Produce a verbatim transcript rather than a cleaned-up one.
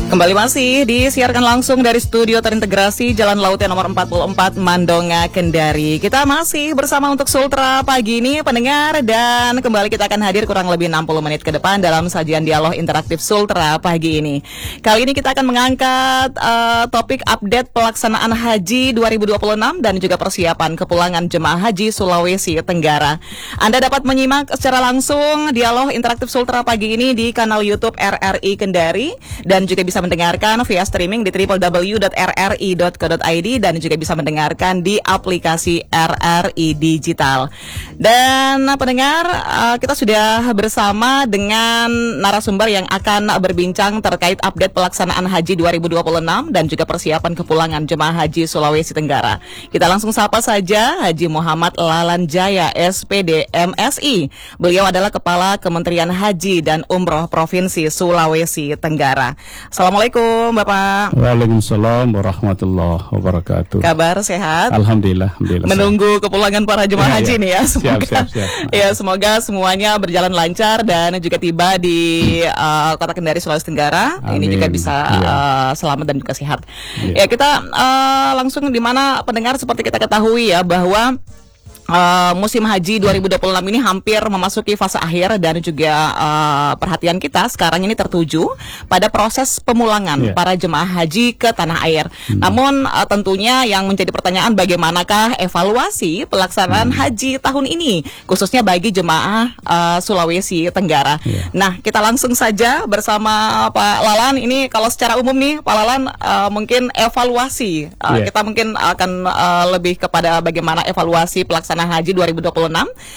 Kembali masih disiarkan langsung dari studio terintegrasi Jalan Laut yang nomor empat puluh empat Mandonga, Kendari. Kita masih bersama untuk Sultra pagi ini pendengar, dan kembali kita akan hadir kurang lebih enam puluh menit ke depan dalam sajian dialog interaktif Sultra pagi ini. Kali ini kita akan mengangkat uh, topik update pelaksanaan haji dua ribu dua puluh enam dan juga persiapan kepulangan jemaah haji Sulawesi Tenggara. Anda dapat menyimak secara langsung dialog interaktif Sultra pagi ini di kanal YouTube R R I Kendari, dan juga bisa mendengarkan via streaming di w w w dot r r i dot co dot i d dan juga bisa mendengarkan di aplikasi R R I Digital. Dan pendengar, kita sudah bersama dengan narasumber yang akan berbincang terkait update pelaksanaan haji dua ribu dua puluh enam dan juga persiapan kepulangan jemaah haji Sulawesi Tenggara. Kita langsung sapa saja Haji Muhammad Lalanjaya, S P D M S I. Beliau adalah Kepala Kementerian Haji dan Umroh Provinsi Sulawesi Tenggara. Assalamualaikum Bapak. Waalaikumsalam warahmatullahi wabarakatuh. Kabar sehat? Alhamdulillah, alhamdulillah. Menunggu kepulangan para jemaah haji nih ya. Semoga, siap, siap, siap. ya semoga semuanya berjalan lancar dan juga tiba di uh, Kota Kendari, Sulawesi Tenggara. Amin. Ini juga bisa uh, ya. selamat dan juga sehat. Ya, ya kita uh, langsung di mana pendengar, seperti kita ketahui ya bahwa Uh, musim haji dua ribu dua puluh enam ini hampir memasuki fase akhir, dan juga uh, perhatian kita sekarang ini tertuju pada proses pemulangan yeah. para jemaah haji ke tanah air. Hmm. Namun uh, tentunya yang menjadi pertanyaan, bagaimanakah evaluasi pelaksanaan hmm. haji tahun ini khususnya bagi jemaah uh, Sulawesi Tenggara. Yeah. Nah, kita langsung saja bersama Pak Lalan. Ini kalau secara umum nih Pak Lalan, uh, mungkin evaluasi uh, yeah. kita mungkin akan uh, lebih kepada bagaimana evaluasi pelaksanaan haji dua ribu dua puluh enam